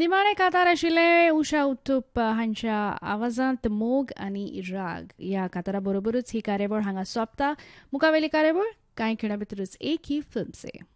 निमाणे कातार आशिल्ले उषा उत्तूप हांच्या आवाजांत मोग आनी राग ह्या कातारा बरोबरूच ही कार्यावळ हांगा सोंपता. मुखावेली कार्यावळ कांय खिणां भितरूच एक ही फिल्म से